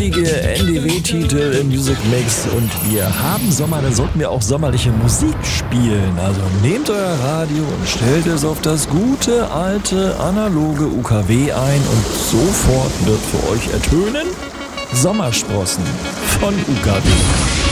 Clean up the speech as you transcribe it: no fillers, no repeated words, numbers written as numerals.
richtige NDW-Titel im Music Mix und wir haben Sommer, dann sollten wir auch sommerliche Musik spielen. Also nehmt euer Radio und stellt es auf das gute, alte, analoge UKW ein und sofort wird für euch ertönen Sommersprossen von UKW.